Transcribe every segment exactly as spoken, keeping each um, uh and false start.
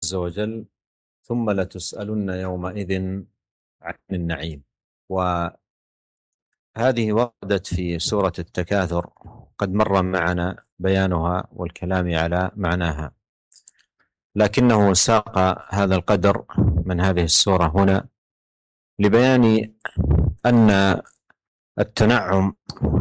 عز وجل: ثم لتسألن يومئذ عن النعيم. وهذه وردت في سورة التكاثر، قد مر معنا بيانها والكلام على معناها، لكنه ساق هذا القدر من هذه السورة هنا لبيان أن التنعم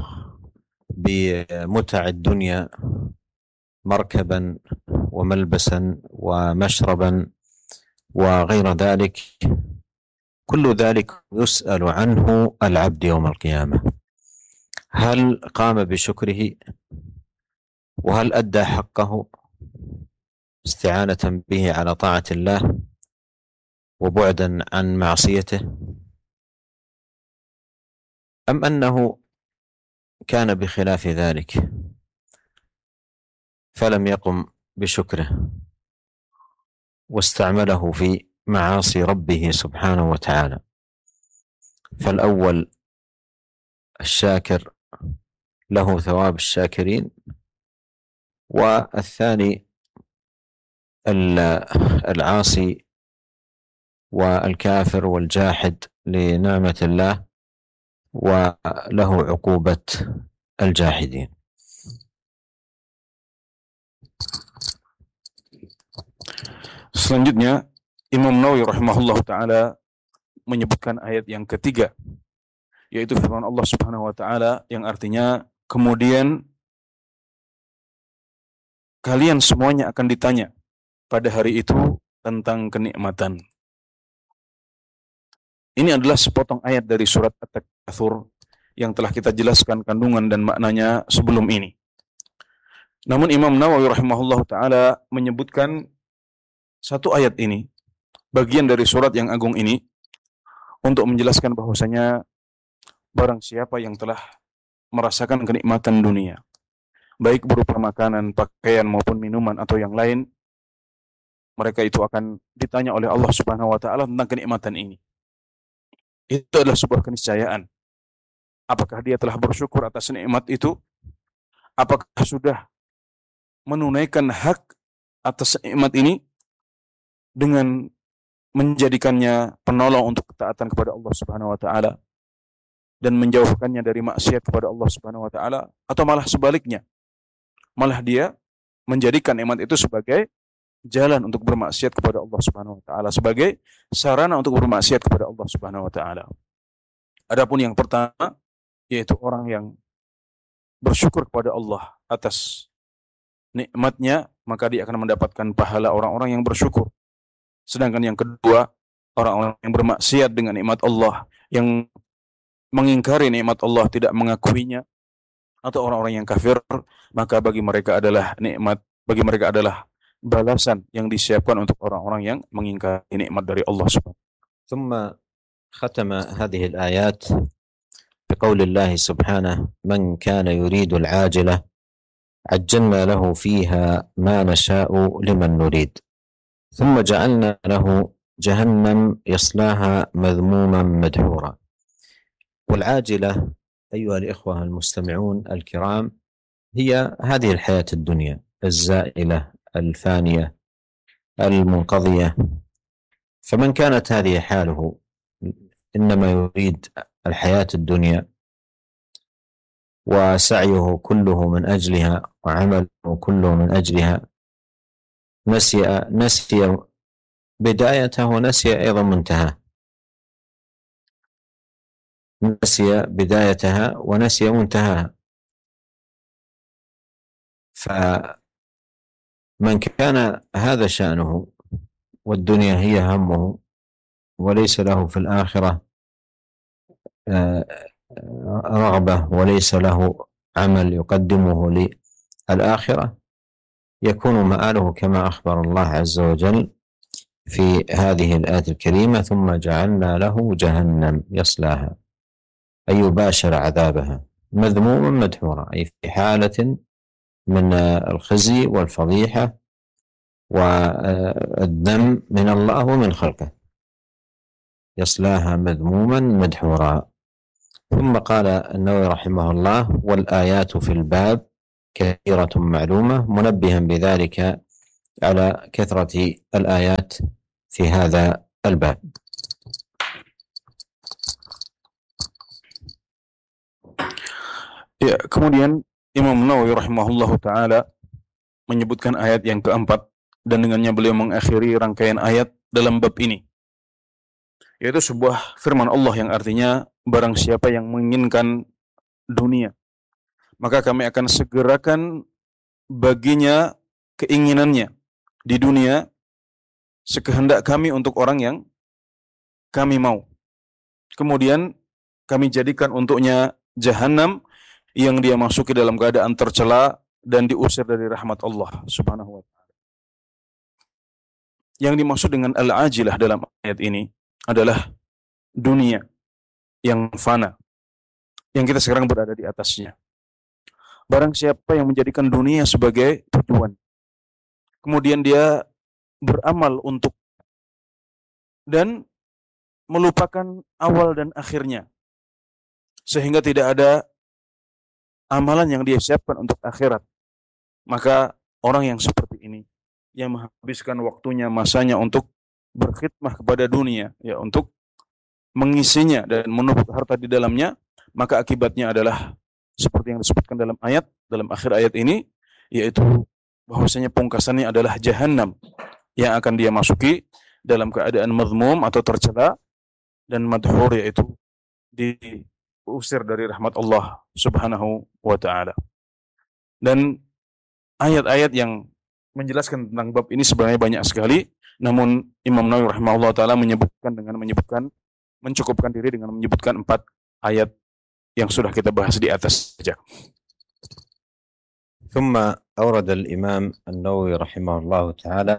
بمتع الدنيا مركبا وملبسا ومشربا وغير ذلك، كل ذلك يسأل عنه العبد يوم القيامة. هل قام بشكره؟ وهل أدى حقه استعانة به على طاعة الله وبعدا عن معصيته، أم أنه كان بخلاف ذلك فلم يقم بشكره واستعمله في معاصي ربه سبحانه وتعالى؟ فالأول الشاكر له ثواب الشاكرين، والثاني العاصي والكافر والجاحد لنعمة الله وله عقوبة الجاحدين. Selanjutnya Imam Nawawi rahimahullah ta'ala menyebutkan ayat yang ketiga, yaitu firman Allah subhanahu wa ta'ala yang artinya, kemudian kalian semuanya akan ditanya pada hari itu tentang kenikmatan. Ini adalah sepotong ayat dari surat At-Takatsur yang telah kita jelaskan kandungan dan maknanya sebelum ini. Namun Imam Nawawi rahimahullah ta'ala menyebutkan satu ayat ini, bagian dari surat yang agung ini, untuk menjelaskan bahwasanya barang siapa yang telah merasakan kenikmatan dunia, baik berupa makanan, pakaian maupun minuman atau yang lain, mereka itu akan ditanya oleh Allah Subhanahu wa taala tentang kenikmatan ini. Itu adalah sebuah keniscayaan. Apakah dia telah bersyukur atas nikmat itu? Apakah sudah menunaikan hak atas nikmat ini dengan menjadikannya penolong untuk ketaatan kepada Allah Subhanahu wa taala dan menjauhkannya dari maksiat kepada Allah Subhanahu wa taala, atau malah sebaliknya, malah dia menjadikan nikmat itu sebagai jalan untuk bermaksiat kepada Allah Subhanahu wa taala, sebagai sarana untuk bermaksiat kepada Allah Subhanahu wa taala. Adapun yang pertama, yaitu orang yang bersyukur kepada Allah atas nikmatnya, maka dia akan mendapatkan pahala orang-orang yang bersyukur. Sedangkan yang kedua, orang-orang yang bermaksiat dengan nikmat Allah, yang mengingkari nikmat Allah, tidak mengakuinya, atau orang-orang yang kafir, maka bagi mereka adalah nikmat, bagi mereka adalah balasan yang disiapkan untuk orang-orang yang mengingkari nikmat dari Allah Subhanahu. ثم ختم هذه الآيات بقول الله سبحانه: من كان يريد العاجلة عجلنا له فيها ما نشاء لمن نريد ثم جعلنا له جهنم يصلاها مذموما مدحورا. والعاجلة أيها الإخوة المستمعون الكرام هي هذه الحياة الدنيا الزائلة الفانية المنقضية. فمن كانت هذه حاله إنما يريد الحياة الدنيا وسعيه كله من أجلها وعمله كله من أجلها، نسي نسي بدايته ونسي أيضا منتهاه، نسي بدايتها ونسي منتهاها. فمن كان هذا شأنه والدنيا هي همه وليس له في الآخرة رغبة وليس له عمل يقدمه للآخرة، يكون مآله كما أخبر الله عز وجل في هذه الآية الكريمة: ثم جعلنا له جهنم يصلاها، أي يباشر عذابها، مذموما مدحورا، أي في حالة من الخزي والفضيحة والذم من الله ومن خلقه، يصلاها مذموما مدحورا. ثم قال النووي رحمه الله: والآيات في الباب كثيرة معلومة، منبها بذلك على كثرة الآيات في هذا الباب. Ya, kemudian Imam Nawawi rahimahullahu taala menyebutkan ayat yang keempat dan dengannya beliau mengakhiri rangkaian ayat dalam bab ini, yaitu sebuah firman Allah yang artinya barang siapa yang menginginkan dunia, maka kami akan segerakan baginya keinginannya di dunia sekehendak kami untuk orang yang kami mau. Kemudian kami jadikan untuknya jahanam yang dia masuki dalam keadaan tercela dan diusir dari rahmat Allah Subhanahu wa taala. Yang dimaksud dengan al-ajilah dalam ayat ini adalah dunia yang fana, yang kita sekarang berada di atasnya. Barang siapa yang menjadikan dunia sebagai tujuan, kemudian dia beramal untuk dan melupakan awal dan akhirnya, sehingga tidak ada amalan yang dia siapkan untuk akhirat, maka orang yang seperti ini, yang menghabiskan waktunya, masanya untuk berkhidmah kepada dunia, ya, untuk mengisinya dan menumpuk harta di dalamnya, maka akibatnya adalah seperti yang disebutkan dalam ayat, dalam akhir ayat ini, yaitu bahwasanya pungkasannya adalah jahanam yang akan dia masuki dalam keadaan mazmum atau tercela dan madhur, yaitu diusir dari rahmat Allah Subhanahu wa taala. Dan ayat-ayat yang menjelaskan tentang bab ini sebenarnya banyak sekali, namun Imam Nawawi rahimahullah taala menyebutkan dengan menyebutkan mencukupkan diri dengan menyebutkan empat ayat yang sudah kita bahas di atas saja. ثم أورد الإمام النووي رحمه الله تعالى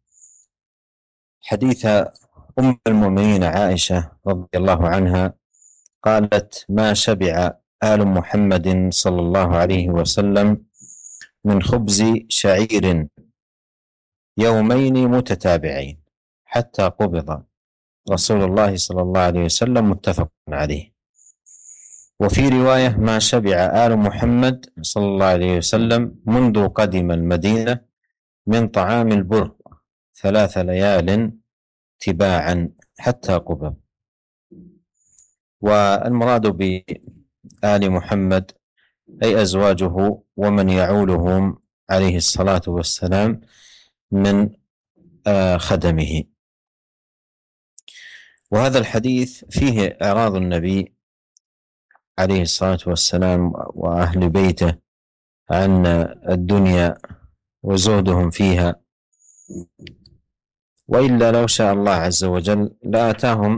حديث أم المؤمنين عائشة رضي الله عنها قالت: ما شبع آل محمد صلى الله عليه وسلم من خبز شعير يومين متتابعين حتى قبض رسول الله صلى الله عليه وسلم، متفق عليه. وفي رواية: ما شبع آل محمد صلى الله عليه وسلم منذ قدم المدينة من طعام البر ثلاث ليال تباعا حتى قبض. والمراد بآل محمد أي أزواجه ومن يعولهم عليه الصلاة والسلام من خدمه. وهذا الحديث فيه إعراض النبي عليه الصلاة والسلام وأهل بيته عن الدنيا وزهدهم فيها، وإلا لو شاء الله عز وجل لآتاهم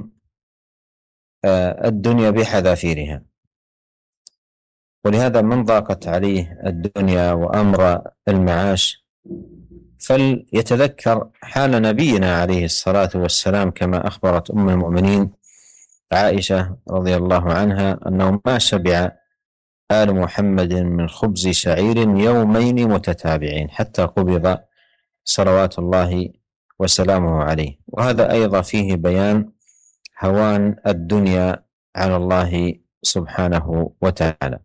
الدنيا بحذافيرها. ولهذا من ضاقت عليه الدنيا وأمر المعاش فليتذكر حال نبينا عليه الصلاة والسلام كما أخبرت أم المؤمنين عائشة رضي الله عنها أنه ما شبع آل محمد من خبز شعير يومين متتابعين حتى قبض صلوات الله وسلامه عليه. وهذا أيضا فيه بيان هوان الدنيا على الله سبحانه وتعالى.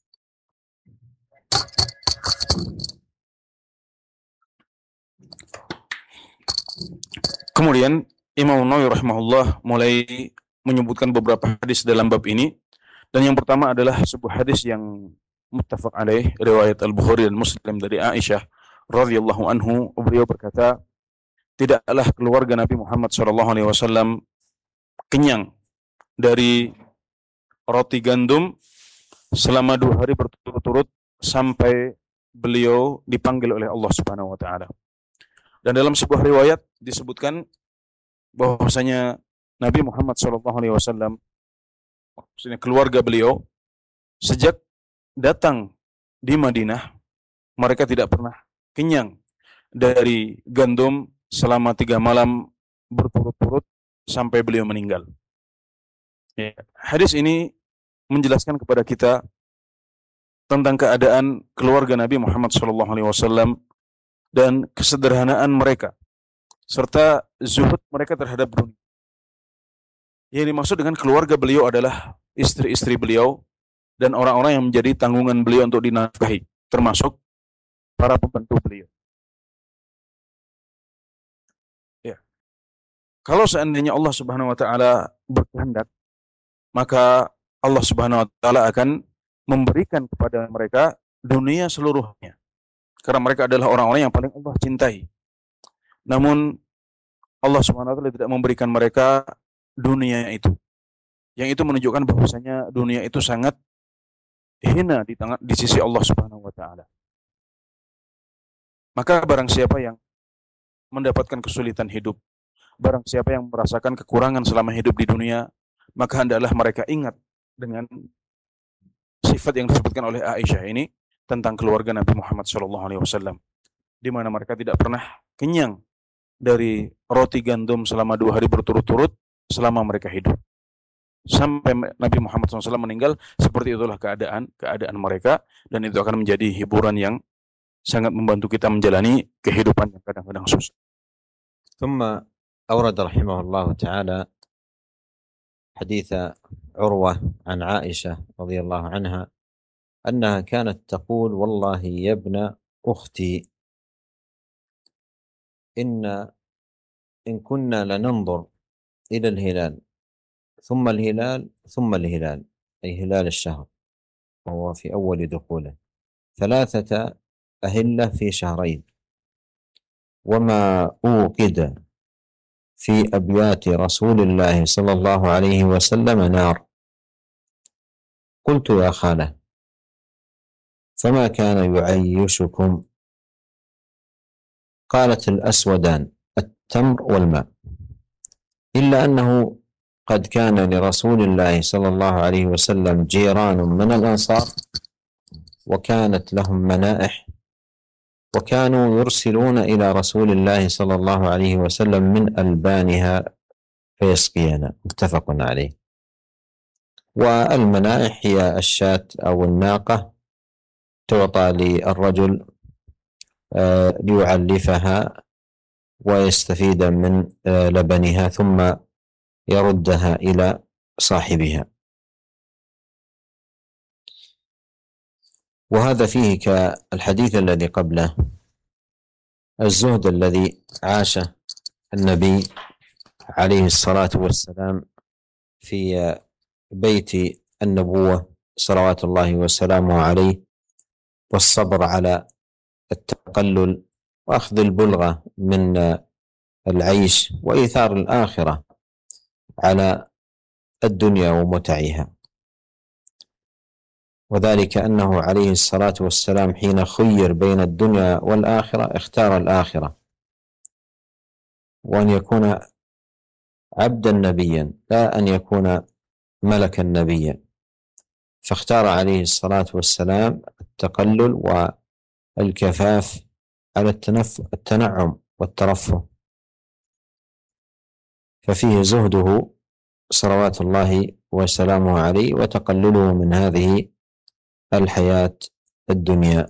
Kemudian Imam Nawawi rahimahullah mulai menyebutkan beberapa hadis dalam bab ini, dan yang pertama adalah sebuah hadis yang muttafaq alaih, riwayat Al-Bukhari dan Muslim dari Aisyah radhiyallahu anhu. Beliau berkata, tidaklah keluarga Nabi Muhammad shallallahu alaihi wasallam kenyang dari roti gandum selama dua hari berturut-turut sampai beliau dipanggil oleh Allah Subhanahu wa taala. Dan dalam sebuah riwayat disebutkan bahwasanya Nabi Muhammad shallallahu alaihi wasallam, maksudnya keluarga beliau, sejak datang di Madinah, mereka tidak pernah kenyang dari gandum selama tiga malam berturut-turut sampai beliau meninggal. Ya, hadis ini menjelaskan kepada kita tentang keadaan keluarga Nabi Muhammad shallallahu alaihi wasallam dan kesederhanaan mereka serta zuhud mereka terhadap dunia. Yang dimaksud dengan keluarga beliau adalah istri-istri beliau dan orang-orang yang menjadi tanggungan beliau untuk dinafkahi, termasuk para pembantu beliau. Kalau seandainya Allah Subhanahu wa taala berkehendak, maka Allah Subhanahu wa taala akan memberikan kepada mereka dunia seluruhnya. Karena mereka adalah orang-orang yang paling Allah cintai. Namun Allah Subhanahu wa taala tidak memberikan mereka dunia itu. Yang itu menunjukkan bahwasanya dunia itu sangat hina di tangan di sisi Allah Subhanahu wa taala. Maka barang siapa yang mendapatkan kesulitan hidup, barang siapa yang merasakan kekurangan selama hidup di dunia, maka hendaklah mereka ingat dengan sifat yang disebutkan oleh Aisyah ini tentang keluarga Nabi Muhammad shallallahu alaihi wasallam, di mana mereka tidak pernah kenyang dari roti gandum selama dua hari berturut-turut selama mereka hidup. Sampai Nabi Muhammad shallallahu alaihi wasallam meninggal, seperti itulah keadaan keadaan mereka, dan itu akan menjadi hiburan yang sangat membantu kita menjalani kehidupan yang kadang-kadang susah. ثم أورد رحمه الله تعالى حديث عروة عن عائشة رضي الله عنها أنها كانت تقول: والله يا ابن أختي إن إن كنا لننظر إلى الهلال ثم الهلال ثم الهلال، أي هلال الشهر وهو في أول دخوله، ثلاثة أهلة في شهرين، وما أوقد في أبيات رسول الله صلى الله عليه وسلم نار. قلت: يا خالة، فما كان يعيشكم؟ قالت: الأسودان، التمر والماء، إلا أنه قد كان لرسول الله صلى الله عليه وسلم جيران من الأنصار وكانت لهم منائح، وكانوا يرسلون إلى رسول الله صلى الله عليه وسلم من ألبانها فيسقينا. متفق عليه. والمنائح هي الشاة أو الناقة تعطى للرجل ليعلفها ويستفيد من لبنها ثم يردها إلى صاحبها. وهذا فيه كالحديث الذي قبله الزهد الذي عاشه النبي عليه الصلاة والسلام في بيت النبوة صلوات الله وسلامه عليه، والصبر على التقلل وأخذ البلغة من العيش وإيثار الآخرة على الدنيا ومتعها. وذلك أنه عليه الصلاة والسلام حين خير بين الدنيا والآخرة اختار الآخرة، وأن يكون عبدا نبيا لا أن يكون ملكا نبيا، فاختار عليه الصلاة والسلام التقلل والكفاف على التنف التنعم والترفه، ففيه زهده صلوات الله وسلامه عليه وتقلله من هذه الحياة الدنيا.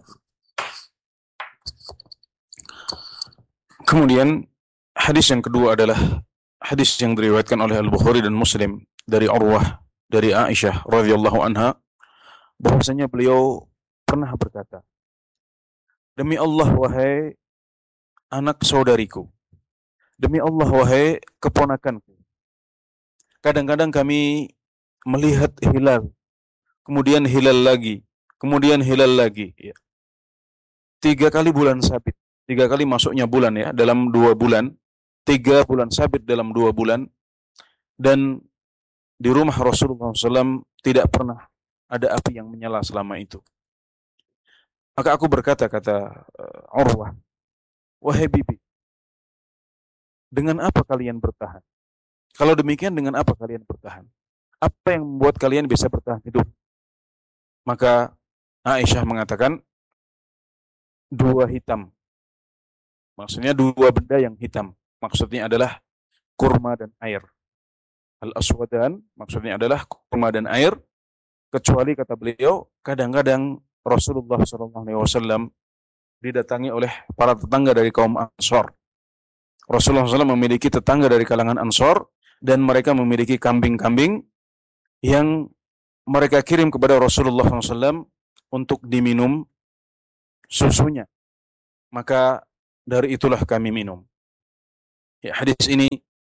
Kemudian hadis yang kedua adalah hadis yang diriwayatkan oleh Al-Bukhari dan Muslim dari Urwah dari Aisyah radhiyallahu anha, bahwasanya beliau pernah berkata, demi Allah wahai anak saudariku, demi Allah wahai keponakanku, kadang-kadang kami melihat hilal, kemudian hilal lagi, kemudian hilal lagi, ya. Tiga kali bulan sabit, tiga kali masuknya bulan ya dalam dua bulan, tiga bulan sabit dalam dua bulan, dan di rumah Rasulullah shallallahu alaihi wasallam tidak pernah ada api yang menyala selama itu. Maka aku berkata, kata uh, Urwah, wahai bibi, dengan apa kalian bertahan? Kalau demikian, dengan apa kalian bertahan? Apa yang membuat kalian bisa bertahan hidup? Maka Aisyah mengatakan, dua hitam. Maksudnya dua benda yang hitam. Maksudnya adalah kurma dan air. Al-aswadan maksudnya adalah kurma dan air. Kecuali kata beliau, kadang-kadang Rasulullah shallallahu alaihi wasallam didatangi oleh para tetangga dari kaum Ansor. Rasulullah shallallahu alaihi wasallam memiliki tetangga dari kalangan Ansor, dan mereka memiliki kambing-kambing yang mereka kirim kepada Rasulullah shallallahu alaihi wasallam untuk diminum susunya. Maka dari itulah kami minum. Ya, hadis ini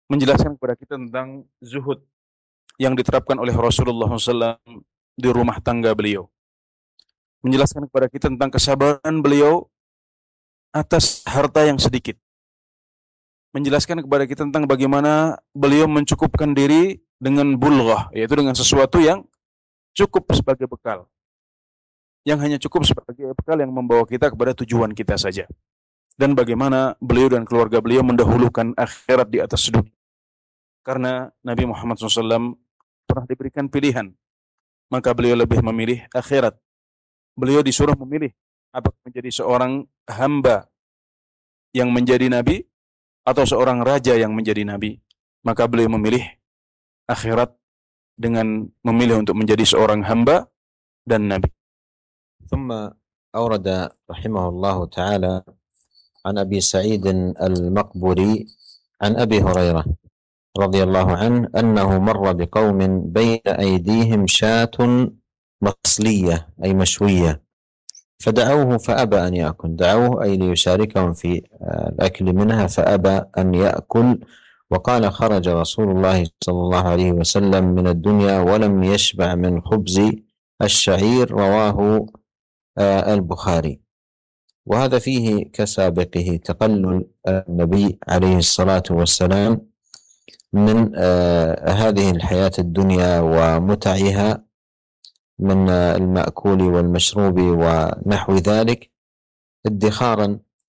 menjelaskan kepada kita tentang zuhud yang diterapkan oleh Rasulullah shallallahu alaihi wasallam di rumah tangga beliau. Menjelaskan kepada kita tentang kesabaran beliau atas harta yang sedikit. Menjelaskan kepada kita tentang bagaimana beliau mencukupkan diri dengan bulghah, yaitu dengan sesuatu yang cukup sebagai bekal. Yang hanya cukup sebagai bekal yang membawa kita kepada tujuan kita saja. Dan bagaimana beliau dan keluarga beliau mendahulukan akhirat di atas dunia. Karena Nabi Muhammad shallallahu alaihi wasallam pernah diberikan pilihan, maka beliau lebih memilih akhirat. Beliau disuruh memilih apakah menjadi seorang hamba yang menjadi nabi atau seorang raja yang menjadi nabi. Maka beliau memilih akhirat dengan memilih untuk menjadi seorang hamba dan nabi. ثم أورد رحمه الله تعالى عن أبي سعيد المقبري عن أبي هريرة رضي الله عنه أنه مر بقوم بين أيديهم شاة مصلية أي مشوية فدعوه فأبى أن يأكل دعوه أي ليشاركهم في الأكل منها فأبى أن يأكل وقال خرج رسول الله صلى الله عليه وسلم من الدنيا ولم يشبع من خبز الشعير رواه البخاري. وهذا فيه كسابقه تقلل النبي عليه الصلاة والسلام من هذه الحياة الدنيا ومتعها من المأكول والمشروب ونحو ذلك ادخارا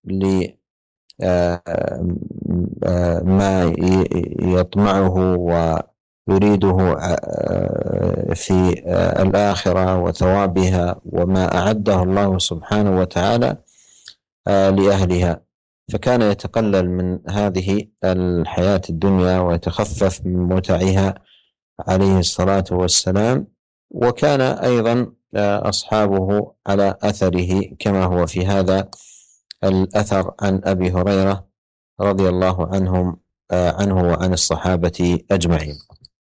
لما يطمعه ويريده في الآخرة وثوابها وما أعده الله سبحانه وتعالى لأهلها، فكان يتقلل من هذه الحياة الدنيا ويتخفف من متعها عليه الصلاة والسلام. وكان أيضا أصحابه على أثره كما هو في هذا الأثر عن أبي هريرة رضي الله عنهم عنه وعن الصحابة أجمعين.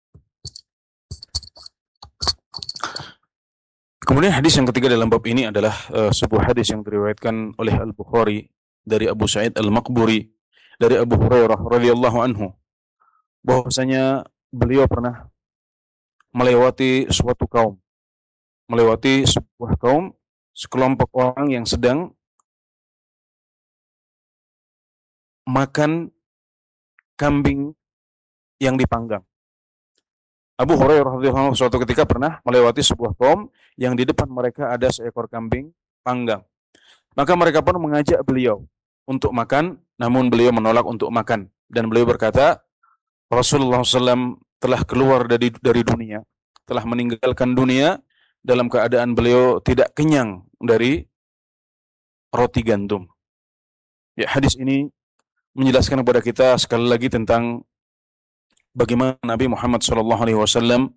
Kemudian hadis yang ketiga dalam bab ini adalah uh, sebuah hadis yang diriwayatkan oleh Al-Bukhari dari Abu Sa'id Al-Maqburi dari Abu Hurairah radhiyallahu anhu bahwasanya beliau pernah melewati suatu kaum, melewati sebuah kaum, sekelompok orang yang sedang makan kambing yang dipanggang. Abu Hurairah radhiyallahu anhu suatu ketika pernah melewati sebuah kaum yang di depan mereka ada seekor kambing panggang. Maka mereka pun mengajak beliau untuk makan, namun beliau menolak untuk makan. Dan beliau berkata, Rasulullah shallallahu alaihi wasallam telah keluar dari dari dunia, telah meninggalkan dunia dalam keadaan beliau tidak kenyang dari roti gandum. Ya, hadis ini menjelaskan kepada kita sekali lagi tentang bagaimana Nabi Muhammad shallallahu alaihi wasallam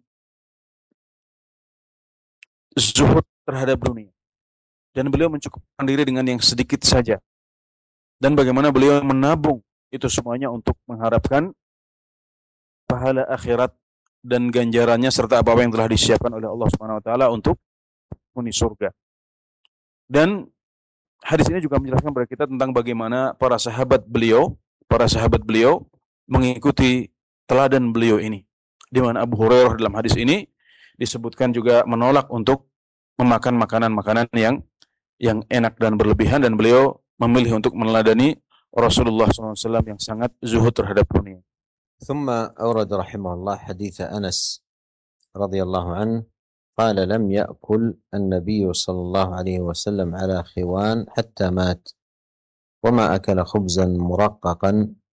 zuhud terhadap dunia. Dan beliau mencukupkan diri dengan yang sedikit saja. Dan bagaimana beliau menabung itu semuanya untuk mengharapkan pahala akhirat dan ganjarannya serta apa-apa yang telah disiapkan oleh Allah Subhanahu wa taala untuk menghuni surga. Dan hadis ini juga menjelaskan kepada kita tentang bagaimana para sahabat beliau, para sahabat beliau mengikuti teladan beliau ini. Di mana Abu Hurairah dalam hadis ini disebutkan juga menolak untuk memakan makanan-makanan yang yang enak dan berlebihan, dan beliau memilih untuk meneladani Rasulullah shallallahu alaihi wasallam yang sangat zuhud terhadap dunia. ثم أورد رحمه الله حديث أنس رضي الله عنه قال لم يأكل النبي صلى الله عليه وسلم على خوان حتى مات وما أكل خبزا مرققا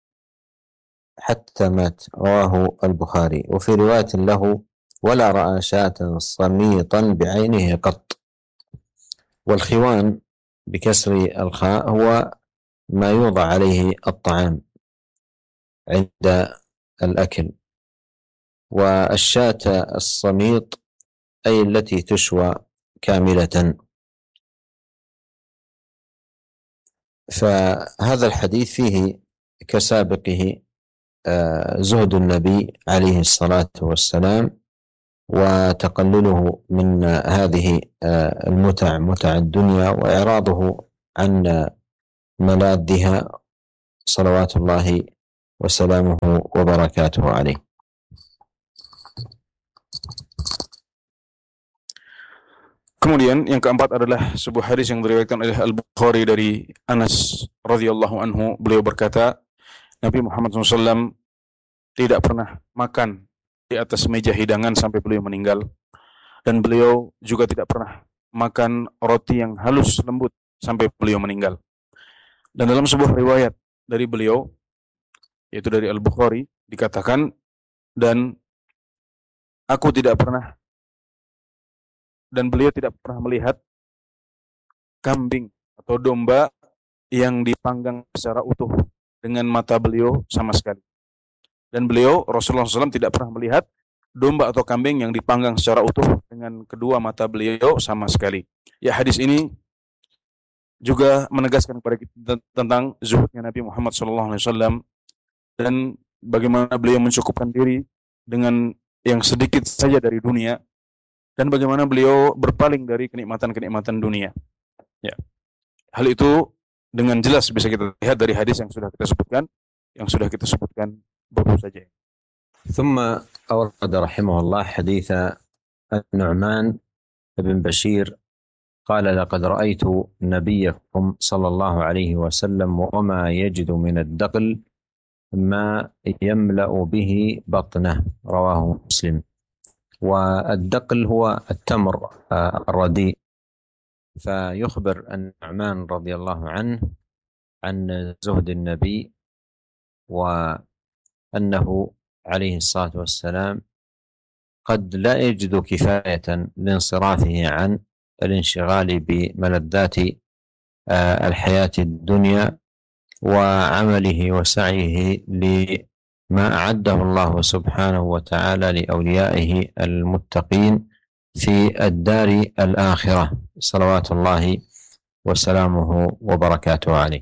حتى مات رواه البخاري. وفي رواية له ولا رأى شاة صميطا بعينه قط. والخوان بكسر الخاء هو ما يوضع عليه الطعام عند الأكل، والشاة الصميط أي التي تشوى كاملة. فهذا الحديث فيه كسابقه زهد النبي عليه الصلاة والسلام وتقلله من هذه المتع متع الدنيا وإعراضه عن ملاذها صلوات الله وسلامه وبركاته عليه. Kemudian yang keempat adalah sebuah hadis yang diriwayatkan oleh Al-Bukhari dari Anas radhiyallahu anhu. Beliau berkata, Nabi Muhammad shallallahu alaihi wasallam tidak pernah makan di atas meja hidangan sampai beliau meninggal, dan beliau juga tidak pernah makan roti yang halus lembut sampai beliau meninggal. Dan dalam sebuah riwayat dari beliau, yaitu dari Al-Bukhari, dikatakan, dan aku tidak pernah dan beliau tidak pernah melihat kambing atau domba yang dipanggang secara utuh dengan mata beliau sama sekali. Dan beliau, Rasulullah shallallahu alaihi wasallam, tidak pernah melihat domba atau kambing yang dipanggang secara utuh dengan kedua mata beliau sama sekali. Ya, hadis ini juga menegaskan kepada kita tentang zuhudnya Nabi Muhammad shallallahu alaihi wasallam dan bagaimana beliau mencukupkan diri dengan yang sedikit saja dari dunia, dan bagaimana beliau berpaling dari kenikmatan-kenikmatan dunia. Ya. Hal itu dengan jelas bisa kita lihat dari hadis yang sudah kita sebutkan, yang sudah kita sebutkan baru saja. ثم أورد رحمه الله حديث النعمان بن بشير قال لقد رأيت نبيكم صلى الله عليه وسلم وما يجد من الدقل ما يملأ به بطنه، رواه مسلم. والدقل هو التمر الرديء. فيخبر النعمان رضي الله عنه عن زهد النبي وأنه عليه الصلاة والسلام قد لا يجد كفاية لانصرافه عن الانشغال بملذات الحياة الدنيا وعمله وسعيه لما أعده الله سبحانه وتعالى لأوليائه المتقين في الدار الآخرة صلوات الله وسلامه وبركاته عليه.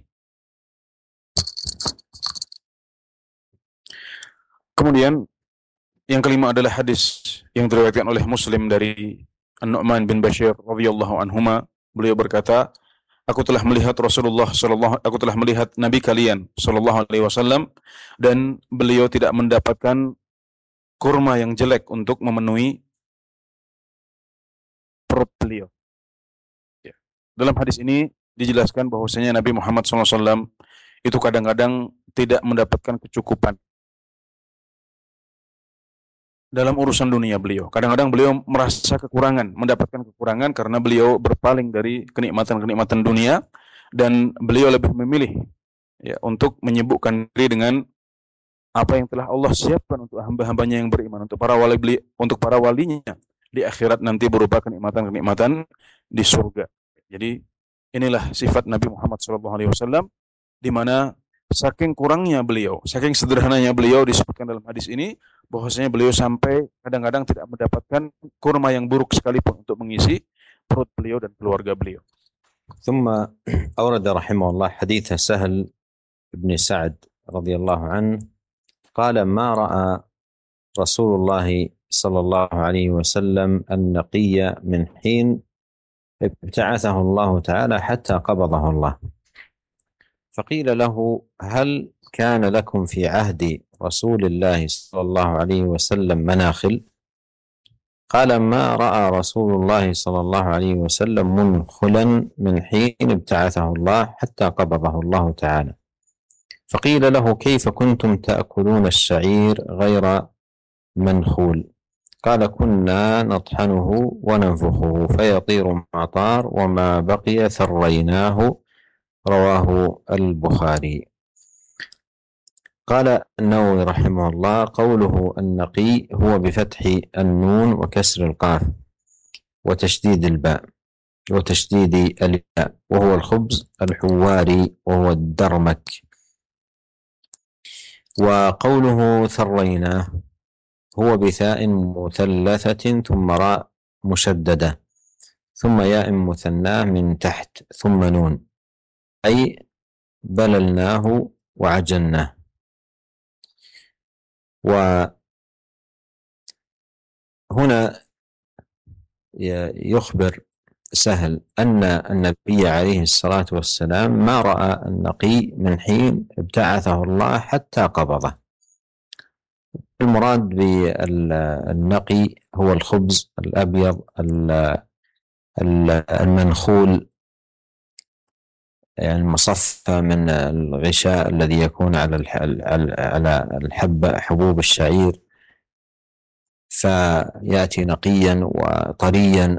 Kemudian yang kelima adalah hadis yang diriwayatkan oleh Muslim dari An-Nu'man bin Bashir radhiyallahu anhuma. Beliau berkata, aku telah melihat Rasulullah sallallahu aku telah melihat Nabi kalian sallallahu alaihi wasallam, dan beliau tidak mendapatkan kurma yang jelek untuk memenuhi perut beliau. Ya. Dalam hadis ini dijelaskan bahwasanya Nabi Muhammad sallallahu alaihi wasallam itu kadang-kadang tidak mendapatkan kecukupan dalam urusan dunia beliau. Kadang-kadang beliau merasa kekurangan, mendapatkan kekurangan karena beliau berpaling dari kenikmatan-kenikmatan dunia, dan beliau lebih memilih ya untuk menyibukkan diri dengan apa yang telah Allah siapkan untuk hamba-hambanya yang beriman, untuk para wali beli, untuk para walinya di akhirat nanti berupa kenikmatan-kenikmatan di surga. Jadi inilah sifat Nabi Muhammad shallallahu alaihi wasallam, di mana saking kurangnya beliau, saking sederhananya beliau, disebutkan dalam hadis ini bahwasanya beliau sampai kadang-kadang tidak mendapatkan kurma yang buruk sekalipun untuk mengisi perut beliau dan keluarga beliau. ثم أورد رحمه الله حديث سهل بن سعد رضي الله عنه قال ما رأى رسول الله صلى الله عليه وسلم النقي من حين ابتعثه الله تعالى حتى قبضه الله. فقيل له هل كان لكم في عهد رسول الله صلى الله عليه وسلم مناخل؟ قال ما رأى رسول الله صلى الله عليه وسلم منخلا من حين ابتعثه الله حتى قبضه الله تعالى. فقيل له كيف كنتم تأكلون الشعير غير منخول؟ قال كنا نطحنه وننفخه فيطير ما طار وما بقي ثريناه، رواه البخاري. قال النووي رحمه الله قوله النقي هو بفتح النون وكسر القاف وتشديد الباء وتشديد الياء، وهو الخبز الحواري وهو الدرمك. وقوله ثريناه هو بثاء مثلثة ثم راء مشددة ثم ياء مثناه من تحت ثم نون، أي بللناه وعجناه. وهنا يخبر سهل أن النبي عليه الصلاة والسلام ما رأى النقي من حين ابتعثه الله حتى قبضه. المراد بالنقي هو الخبز الأبيض المنخول، يعني المصفى من الغشاء الذي يكون على على الحبة حبوب الشعير، فيأتي نقيا وطريا.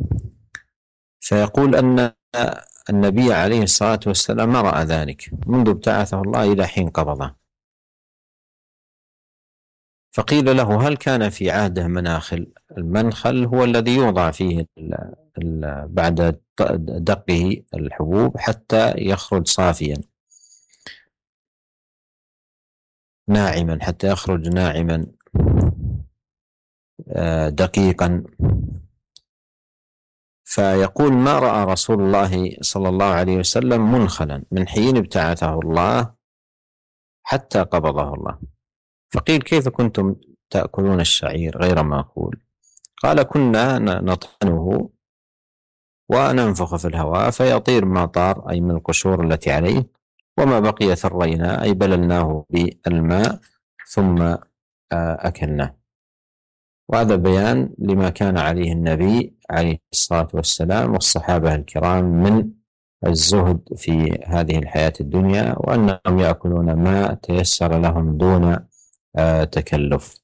فيقول أن النبي عليه الصلاة والسلام ما رأى ذلك منذ ابتعثه الله إلى حين قبضه. فقيل له: هل كان في عهده مناخل؟ المنخل هو الذي يوضع فيه ال ال بعد دقه الحبوب حتى يخرج صافيا ناعما، حتى يخرج ناعما دقيقا. فيقول: ما رأى رسول الله صلى الله عليه وسلم منخلا من حين ابتعثه الله حتى قبضه الله. فقيل: كيف كنتم تأكلون الشعير غير مأكول؟ قال: كنا نطحنه وننفخ في الهواء فيطير ما طار، أي من القشور التي عليه، وما بقي ثرينا، أي بللناه بالماء ثم أكلناه. وهذا بيان لما كان عليه النبي عليه الصلاة والسلام والصحابة الكرام من الزهد في هذه الحياة الدنيا، وأنهم يأكلون ما تيسر لهم دون تكلف.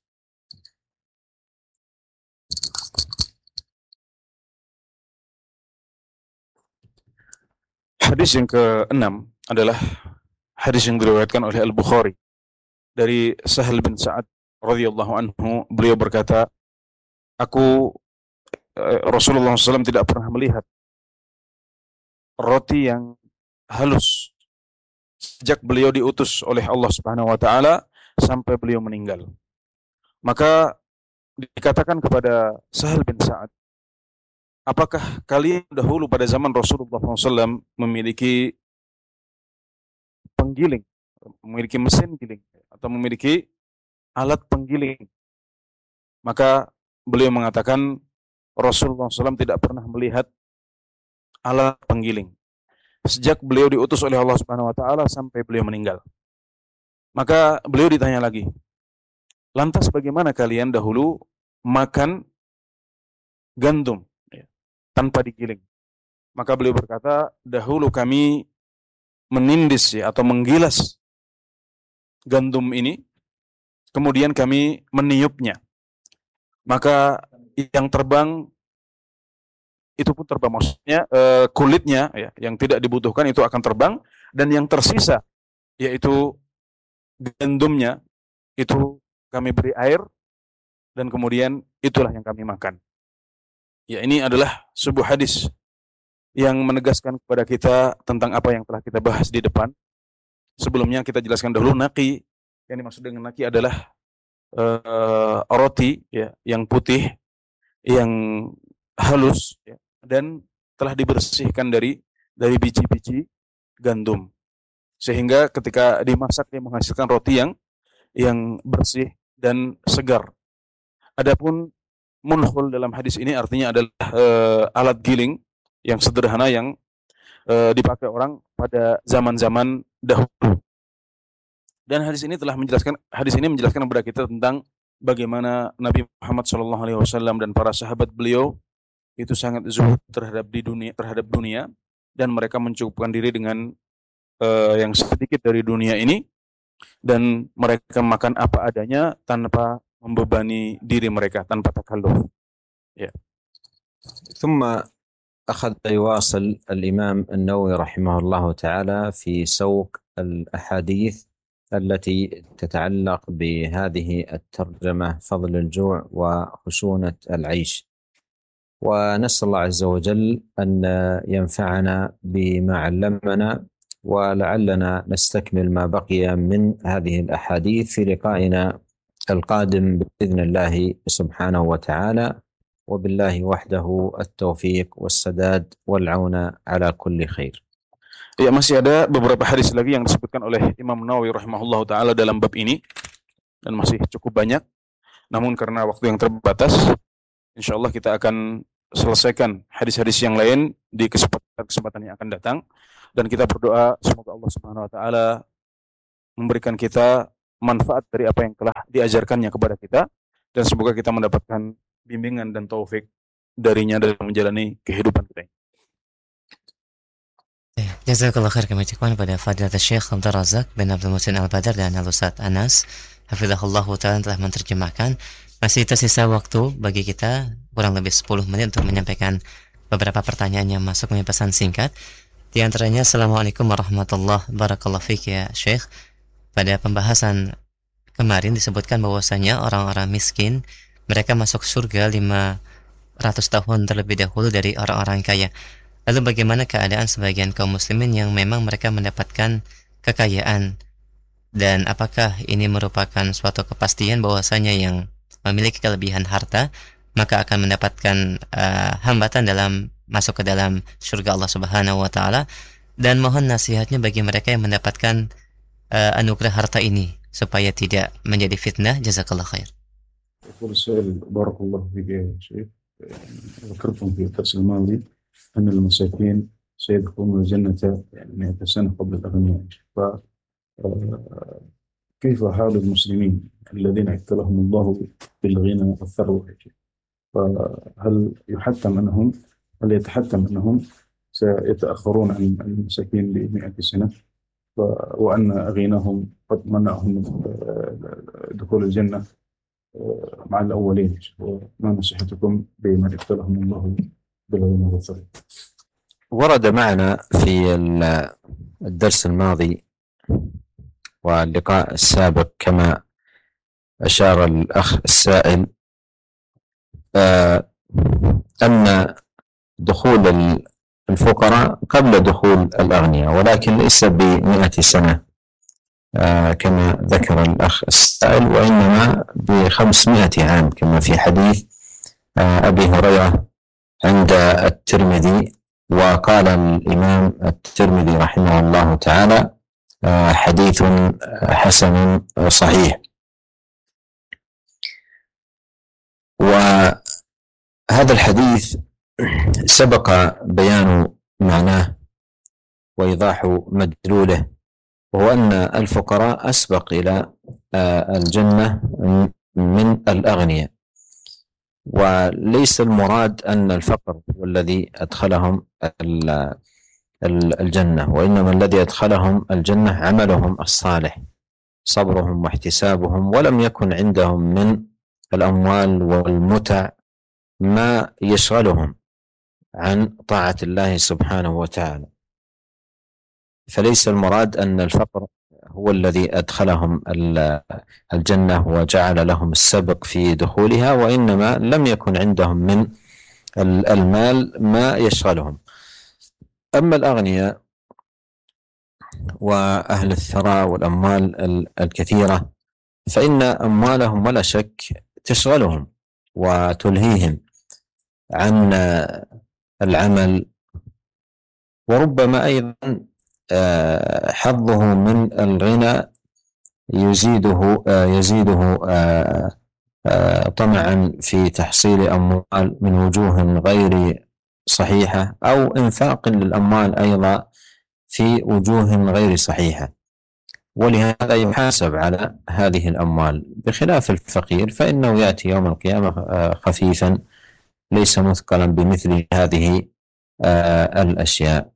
Hadis yang keenam adalah hadis yang diriwayatkan oleh Al-Bukhari dari Sahal bin Sa'ad radhiyallahu anhu. Beliau berkata, aku Rasulullah shallallahu alaihi wasallam tidak pernah melihat roti yang halus sejak beliau diutus oleh Allah Subhanahu wa taala sampai beliau meninggal. Maka dikatakan kepada Sahal bin Sa'ad, apakah kalian dahulu pada zaman Rasulullah shallallahu alaihi wasallam memiliki penggiling, memiliki mesin giling, atau memiliki alat penggiling? Maka beliau mengatakan, Rasulullah shallallahu alaihi wasallam tidak pernah melihat alat penggiling sejak beliau diutus oleh Allah Subhanahu wa taala sampai beliau meninggal. Maka beliau ditanya lagi, lantas bagaimana kalian dahulu makan gandum ya, tanpa digiling? Maka beliau berkata, dahulu kami menindis ya, atau menggilas gandum ini, kemudian kami meniupnya. Maka yang terbang itu pun terbang, maksudnya uh, kulitnya ya, yang tidak dibutuhkan itu akan terbang, dan yang tersisa yaitu gandumnya itu kami beri air, dan kemudian itulah yang kami makan. Ya, ini adalah sebuah hadis yang menegaskan kepada kita tentang apa yang telah kita bahas di depan. Sebelumnya kita jelaskan dahulu, naqi, yang dimaksud dengan naqi adalah uh, roti ya, yang putih, yang halus ya, dan telah dibersihkan dari dari biji-biji gandum, sehingga ketika dimasak dia menghasilkan roti yang yang bersih dan segar. Adapun munkhul dalam hadis ini artinya adalah uh, alat giling yang sederhana yang uh, dipakai orang pada zaman-zaman dahulu. Dan hadis ini telah menjelaskan hadis ini menjelaskan kepada kita tentang bagaimana Nabi Muhammad shallallahu alaihi wasallam dan para sahabat beliau itu sangat zuhud terhadap di dunia terhadap dunia, dan mereka mencukupkan diri dengan uh, yang sedikit dari dunia ini, dan mereka makan apa adanya tanpa membebani diri mereka, tanpa takalluf. Ya. ثم أخذ يواصل الإمام النووي رحمه الله تعالى في سوق الأحاديث التي تتعلق بهذه الترجمة، فضل الجوع وخشونة العيش. ونسأل الله عز وجل أن ينفعنا بما علمنا، ولعلنا نستكمل ما بقي من هذه الأحاديث في لقائنا القادم بإذن الله سبحانه وتعالى. وبالله وحده التوفيق والسداد والعون على كل خير. Ya, masih ada beberapa hadis lagi yang disebutkan oleh Imam Nawawi rahimahullahu taala dalam bab ini, dan masih cukup banyak. Namun karena waktu yang terbatas, insyaallah kita akan selesaikan hadis-hadis yang lain di kesempatan-kesempatan yang akan datang, dan kita berdoa semoga Allah Subhanahu wa taala memberikan kita manfaat dari apa yang telah diajarkannya kepada kita, dan semoga kita mendapatkan bimbingan dan taufik darinya dalam menjalani kehidupan kita. Jazakallah khair, kami ucapkan pada Fadilatul Syekh Abdul Razak bin Abdul Muhsin Al-Badar dan Al-Ustaz Anas hafizahullah ta'ala telah menerjemahkan. Masih tersisa waktu bagi kita kurang lebih sepuluh menit untuk menyampaikan beberapa pertanyaan yang masuk melalui pesan singkat. Di antaranya, Assalamualaikum warahmatullahi wabarakatuh. Fik ya Syekh, pada pembahasan kemarin disebutkan bahwasanya orang-orang miskin mereka masuk surga lima ratus tahun terlebih dahulu dari orang-orang kaya. Lalu bagaimana keadaan sebagian kaum muslimin yang memang mereka mendapatkan kekayaan, dan apakah ini merupakan suatu kepastian bahwasanya yang memiliki kelebihan harta maka akan mendapatkan uh, hambatan dalam masuk ke dalam surga Allah Subhanahu wa taala? Dan mohon nasihatnya bagi mereka yang mendapatkan uh, anugerah harta ini supaya tidak menjadi fitnah. Jazakallah khair. Barakallahu fiik ya Syekh. Dzakirtum fi al-dars al-madi أن المساكين سيدخلون الجنة يعني مئة سنة قبل الأغنياء. فكيف حال المسلمين الذين ابتلاهم الله بالغنى والثروة؟ فهل يحتم أنهم هل يتحتم أنهم سيتأخرون عن المساكين بمئة سنة، وأن غناهم قد منعهم من دخول الجنة مع الأولين؟ وما نصيحتكم بمن ابتلاهم الله؟ ورد معنا في الدرس الماضي واللقاء السابق كما أشار الأخ السائل أن دخول الفقراء قبل دخول الأغنياء، ولكن ليس بمئة سنة كما ذكر الأخ السائل، وإنما بخمسمائة عام كما في حديث أبي هريرة عند الترمذي. وقال الإمام الترمذي رحمه الله تعالى حديث حسن صحيح. وهذا الحديث سبق بيان معناه وإيضاح مدلوله، وهو أن الفقراء أسبق إلى الجنة من الأغنياء، وليس المراد أن الفقر هو الذي أدخلهم الجنة، وإنما الذي أدخلهم الجنة عملهم الصالح، صبرهم واحتسابهم، ولم يكن عندهم من الأموال والمتع ما يشغلهم عن طاعة الله سبحانه وتعالى. فليس المراد أن الفقر هو الذي أدخلهم الجنة وجعل لهم السبق في دخولها، وإنما لم يكن عندهم من المال ما يشغلهم. أما الأغنياء وأهل الثراء والأموال الكثيرة فإن أموالهم ولا شك تشغلهم وتلهيهم عن العمل، وربما أيضا حظه من الغنى يزيده يزيده طمعا في تحصيل أموال من وجوه غير صحيحة، أو إنفاق للأموال أيضا في وجوه غير صحيحة، ولهذا يحاسب على هذه الأموال، بخلاف الفقير فإنه يأتي يوم القيامة خفيفا ليس مثقلا بمثل هذه الأشياء.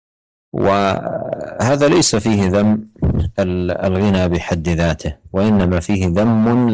وهذا ليس فيه ذم الغنى بحد ذاته، وإنما فيه ذم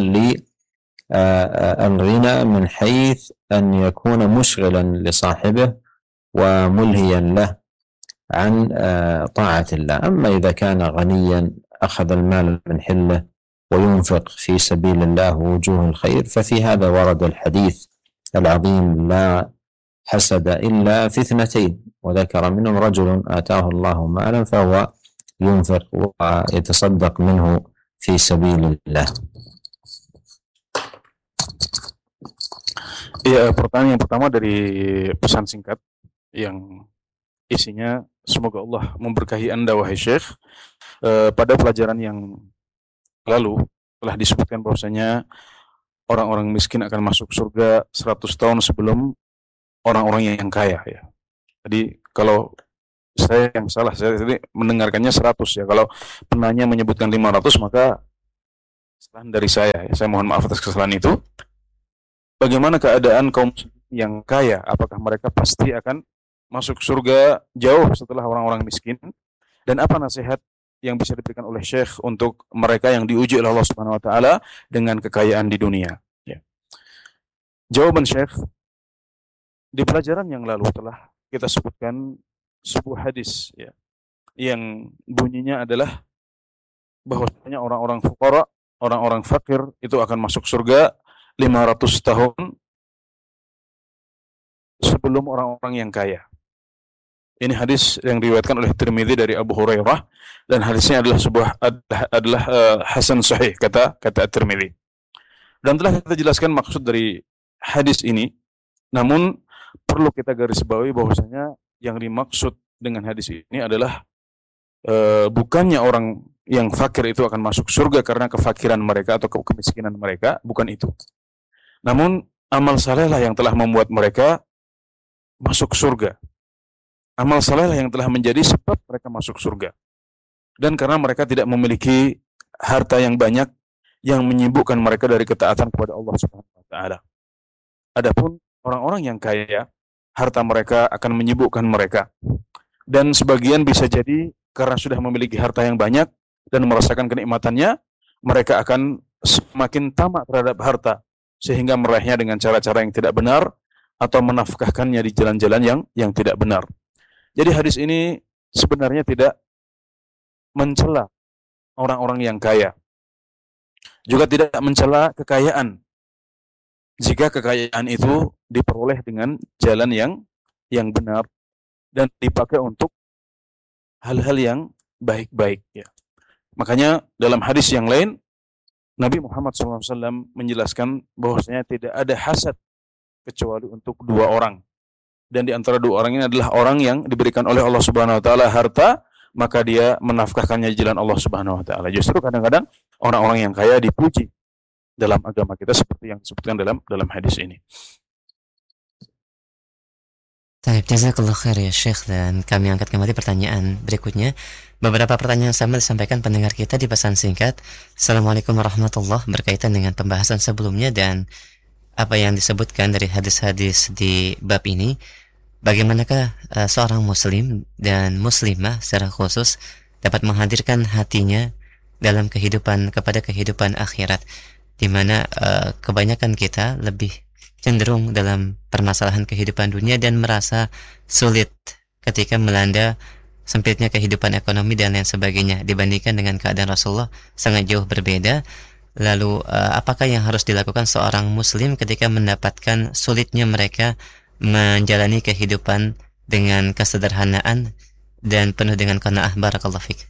للغنى من حيث أن يكون مشغلا لصاحبه وملهيا له عن طاعة الله. أما إذا كان غنيا أخذ المال من حله وينفق في سبيل الله ووجوه الخير، ففي هذا ورد الحديث العظيم لا حسد إلا في اثنتين، وذكر منهم رجل آتاه الله مالا فهو ينفق ويتصدق منه في سبيل الله. Ya, pertanyaan yang pertama dari pesan singkat yang isinya, semoga Allah memberkahi Anda wahai Syekh. E, pada pelajaran yang lalu telah disebutkan bahwasanya orang-orang miskin akan masuk surga seratus tahun sebelum orang-orang yang kaya ya. Jadi kalau saya yang salah, saya tadi mendengarkannya seratus ya. Kalau penanya menyebutkan lima ratus, maka kesalahan dari saya. Ya. Saya mohon maaf atas kesalahan itu. Bagaimana keadaan kaum yang kaya? Apakah mereka pasti akan masuk surga jauh setelah orang-orang miskin? Dan apa nasihat yang bisa diberikan oleh Syekh untuk mereka yang diuji oleh Allah Subhanahu wa taala dengan kekayaan di dunia? Ya. Jawaban Syekh di pelajaran yang lalu telah kita sebutkan sebuah hadis ya, yang bunyinya adalah bahwasanya orang-orang fuqara, orang-orang fakir itu akan masuk surga lima ratus tahun sebelum orang-orang yang kaya. Ini hadis yang diriwayatkan oleh Tirmidzi dari Abu Hurairah, dan hadisnya adalah sebuah adalah, adalah uh, hasan sahih kata kata Tirmidzi. Dan telah kita jelaskan maksud dari hadis ini, namun perlu kita garis bawahi bahwasanya yang dimaksud dengan hadis ini adalah uh, bukannya orang yang fakir itu akan masuk surga karena kefakiran mereka atau kemiskinan mereka, bukan itu. Namun amal saleh lah yang telah membuat mereka masuk surga. Amal saleh lah yang telah menjadi sebab mereka masuk surga. Dan karena mereka tidak memiliki harta yang banyak yang menyibukkan mereka dari ketaatan kepada Allah Subhanahu wa taala. Adapun orang-orang yang kaya, harta mereka akan menyibukkan mereka. Dan sebagian bisa jadi karena sudah memiliki harta yang banyak dan merasakan kenikmatannya, mereka akan semakin tamak terhadap harta sehingga meraihnya dengan cara-cara yang tidak benar atau menafkahkannya di jalan-jalan yang yang tidak benar. Jadi hadis ini sebenarnya tidak mencela orang-orang yang kaya. Juga tidak mencela kekayaan. Jika kekayaan itu diperoleh dengan jalan yang yang benar dan dipakai untuk hal-hal yang baik-baik ya. Makanya dalam hadis yang lain Nabi Muhammad shallallahu alaihi wasallam menjelaskan bahwasanya tidak ada hasad kecuali untuk dua orang. Dan di antara dua orang ini adalah orang yang diberikan oleh Allah Subhanahu wa taala harta, maka dia menafkahkannya di jalan Allah Subhanahu wa taala. Justru kadang-kadang orang-orang yang kaya dipuji dalam agama kita seperti yang disebutkan dalam dalam hadis ini. Baik, jazakallah khair ya Syekh, dan kami angkat kembali pertanyaan berikutnya. Beberapa pertanyaan sama disampaikan pendengar kita di pesan singkat. Assalamualaikum warahmatullahi wabarakatuh, berkaitan dengan pembahasan sebelumnya dan apa yang disebutkan dari hadis-hadis di bab ini. Bagaimanakah uh, seorang muslim dan muslimah secara khusus dapat menghadirkan hatinya dalam kehidupan kepada kehidupan akhirat, di mana uh, kebanyakan kita lebih cenderung dalam permasalahan kehidupan dunia dan merasa sulit ketika melanda sempitnya kehidupan ekonomi dan lain sebagainya dibandingkan dengan keadaan Rasulullah sangat jauh berbeda. Lalu uh, apakah yang harus dilakukan seorang muslim ketika mendapatkan sulitnya mereka menjalani kehidupan dengan kesederhanaan dan penuh dengan qanaah? Barakallahu fiik.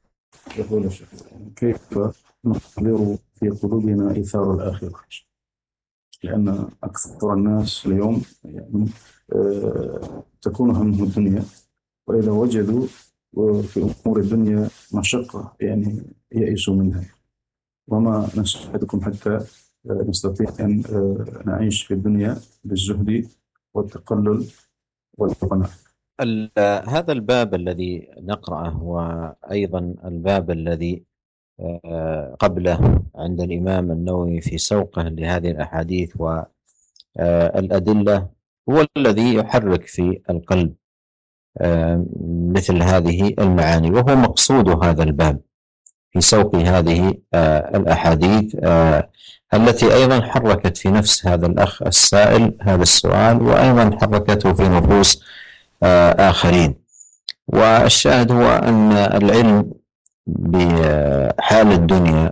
كيف نحضر في قلوبنا إيثار الآخرة لأن أكثر الناس اليوم يعني تكون همه الدنيا وإذا وجدوا في أمور الدنيا مشقة يعني يئسوا منها وما نساعدكم حتى نستطيع أن نعيش في الدنيا بالزهد والتقلل والقناعة. هذا الباب الذي نقرأه وأيضا الباب الذي قبله عند الإمام النووي في سوقه لهذه الأحاديث والأدلة هو الذي يحرك في القلب مثل هذه المعاني، وهو مقصود هذا الباب في سوق هذه الأحاديث التي أيضا حركت في نفس هذا الأخ السائل هذا السؤال، وأيضا حركته في نفوس آخرين. والشاهد هو أن العلم بحال الدنيا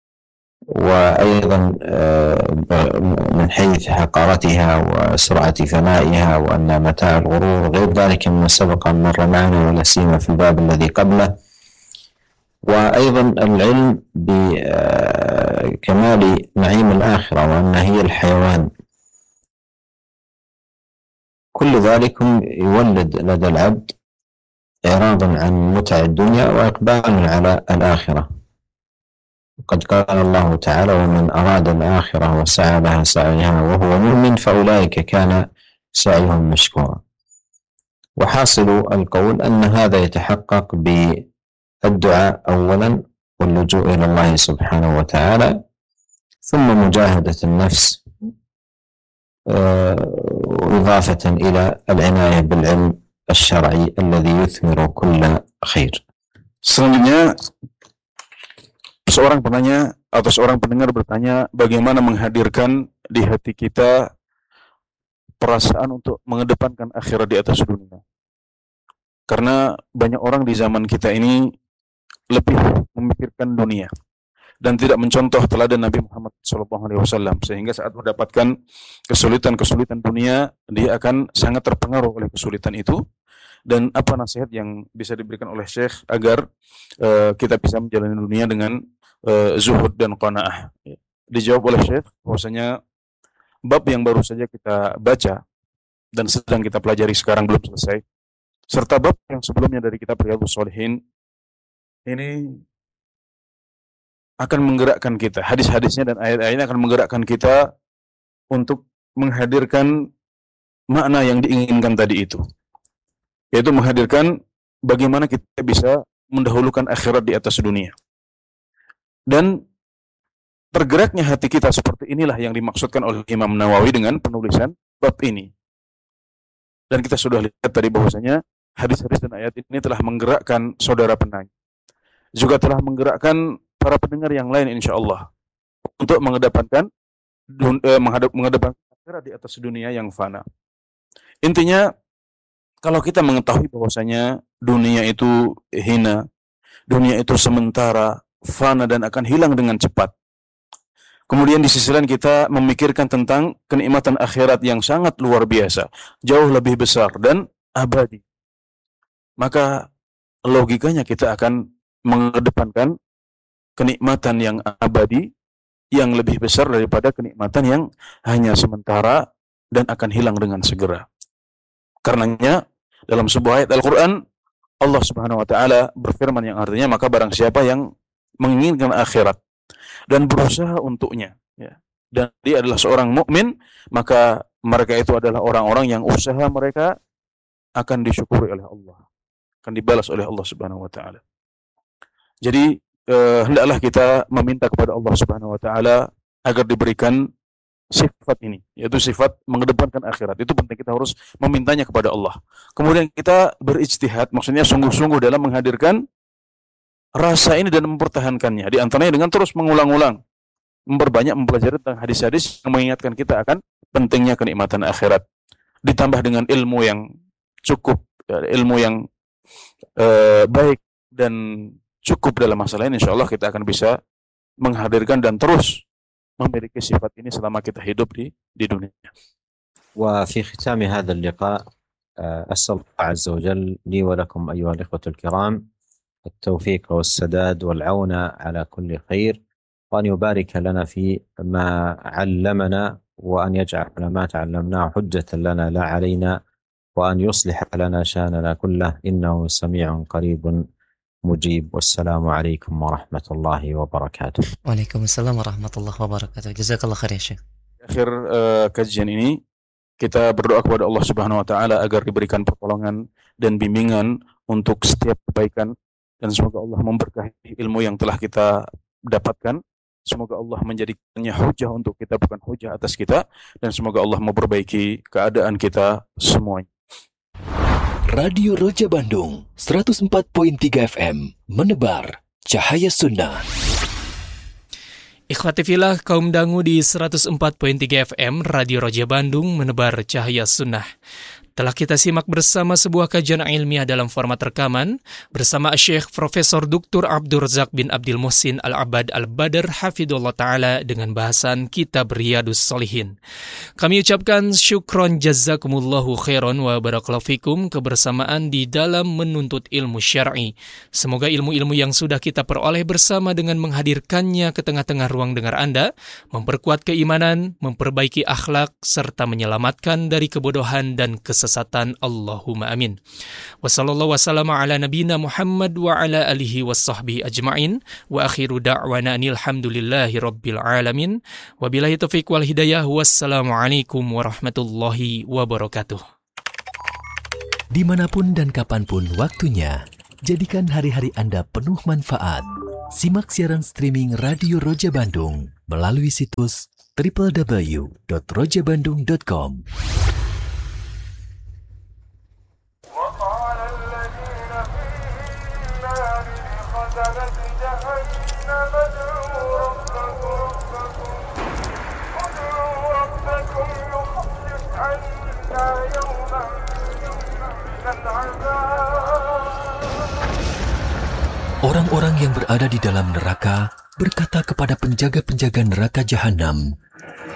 وأيضا من حيث حقارتها وسرعة فنائها وأن متاع الغرور غير ذلك مما سبق أن مر معنا ولا سيما في الباب الذي قبله، وأيضا العلم بكمال نعيم الآخرة وأنها هي الحيوان. كل ذلك يولد لدى العبد إعراضا عن متع الدنيا وإقبالا على الآخرة. وقد قال الله تعالى: ومن أراد الآخرة وسعى لها سعيها وهو مؤمن فأولئك كان سعيهم مشكورا. وحاصل القول أن هذا يتحقق بالدعاء أولا واللجوء إلى الله سبحانه وتعالى، ثم مجاهدة النفس إضافة إلى العناية بالعلم الشرعي الذي يثمر كل خير. Selanjutnya, seorang penanya atau seorang pendengar bertanya, bagaimana menghadirkan di hati kita perasaan untuk mengedepankan akhirat di atas dunia. Karena banyak orang di zaman kita ini lebih memikirkan dunia dan tidak mencontoh teladan Nabi Muhammad shallallahu alaihi wasallam, sehingga saat mendapatkan kesulitan-kesulitan dunia, dia akan sangat terpengaruh oleh kesulitan itu. Dan apa nasihat yang bisa diberikan oleh Syekh agar uh, kita bisa menjalani dunia dengan uh, zuhud dan qanaah? Dijawab oleh Syekh bahwasanya bab yang baru saja kita baca dan sedang kita pelajari sekarang belum selesai, serta bab yang sebelumnya dari kitab Riyadhus Shalihin ini akan menggerakkan kita, hadis-hadisnya dan ayat-ayatnya akan menggerakkan kita untuk menghadirkan makna yang diinginkan tadi itu, yaitu menghadirkan bagaimana kita bisa mendahulukan akhirat di atas dunia. Dan tergeraknya hati kita seperti inilah yang dimaksudkan oleh Imam Nawawi dengan penulisan bab ini. Dan kita sudah lihat tadi bahwasanya hadis-hadis dan ayat ini telah menggerakkan saudara penanya, juga telah menggerakkan para pendengar yang lain insyaallah untuk mengedepankan eh, mengedepankan akhirat di atas dunia yang fana. Intinya, kalau kita mengetahui bahwasanya dunia itu hina, dunia itu sementara, fana dan akan hilang dengan cepat. Kemudian di sisi lain kita memikirkan tentang kenikmatan akhirat yang sangat luar biasa, jauh lebih besar dan abadi. Maka logikanya kita akan mengedepankan kenikmatan yang abadi yang lebih besar daripada kenikmatan yang hanya sementara dan akan hilang dengan segera. Karenanya dalam sebuah ayat Al-Quran, Allah Subhanahu wa Ta'ala berfirman yang artinya, maka barang siapa yang menginginkan akhirat dan berusaha untuknya, ya, dan dia adalah seorang mukmin, maka mereka itu adalah orang-orang yang usaha mereka akan disyukuri oleh Allah, akan dibalas oleh Allah Subhanahu wa Ta'ala. Jadi eh, hendaklah kita meminta kepada Allah Subhanahu wa Ta'ala agar diberikan sifat ini, yaitu sifat mengedepankan akhirat. Itu penting, kita harus memintanya kepada Allah. Kemudian kita berijtihad, maksudnya sungguh-sungguh dalam menghadirkan rasa ini dan mempertahankannya. Di antaranya dengan terus mengulang-ulang, memperbanyak mempelajari tentang hadis-hadis yang mengingatkan kita akan pentingnya kenikmatan akhirat. Ditambah dengan ilmu yang cukup, ilmu yang uh, baik dan cukup dalam masalah ini, insyaallah kita akan bisa menghadirkan dan terus memiliki sifat ini selama kita hidup di di dunia. وفي ختام هذا اللقاء أسأل الله عز وجل لي ولكم أيها الإخوة الكرام التوفيق والسداد والعون على كل خير، وأن يبارك لنا في ما علمنا، وأن يجعل ما تعلمناه حجة لنا لا علينا، وأن يصلح لنا شأننا كله، إنه سميع قريب مجيب. والسلام عليكم ورحمة الله وبركاته. Waalaikumsalam warahmatullahi wabarakatuh. Jazakallah khair ya Syekh. Akhir uh, kajian ini kita berdoa kepada Allah Subhanahu wa Ta'ala agar diberikan pertolongan dan bimbingan untuk setiap kebaikan, dan semoga Allah memberkahi ilmu yang telah kita dapatkan. Semoga Allah menjadikannya hujah untuk kita, bukan hujah atas kita, dan semoga Allah memperbaiki keadaan kita semuanya. Radio Roja Bandung seratus empat koma tiga F M menebar cahaya sunnah. Ikhwati fillah kaum dangu di seratus empat koma tiga F M Radio Roja Bandung menebar cahaya sunnah. Telah kita simak bersama sebuah kajian ilmiah dalam format rekaman bersama Syekh Profesor Doktor Abdur Razak bin Abdul Muhsin Al-Abbad Al-Badr Hafidhullah Ta'ala dengan bahasan Kitab Riyadhus Shalihin. Kami ucapkan syukron jazakumullahu khairan wa barakallahu fikum kebersamaan di dalam menuntut ilmu syar'i. Semoga ilmu-ilmu yang sudah kita peroleh bersama dengan menghadirkannya ke tengah-tengah ruang dengar Anda memperkuat keimanan, memperbaiki akhlak, serta menyelamatkan dari kebodohan dan kesesatan. kesesatan. Allahumma amin. Wa sallallahu wasallam ala nabiyina Muhammad wa ala alihi wassahbihi ajma'in. Wa akhiru da'wana alhamdulillahi rabbil alamin. Wabillahi taufiq wal hidayah. Wassalamualaikum warahmatullahi wabarakatuh. Dimanapun dan kapanpun waktunya, jadikan hari-hari Anda penuh manfaat. Simak siaran streaming Radio Roja Bandung melalui situs double-u double-u double-u dot roja bandung dot com. Orang-orang yang berada di dalam neraka berkata kepada penjaga-penjaga neraka Jahanam,